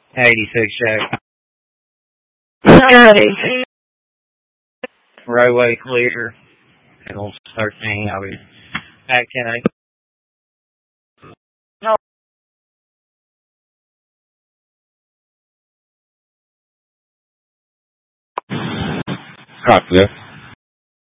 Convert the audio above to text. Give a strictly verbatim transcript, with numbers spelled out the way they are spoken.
eighty-six Shack. Alrighty. Roadway clear. Hills thirteen. I'll be back ten eight. No. Copy that.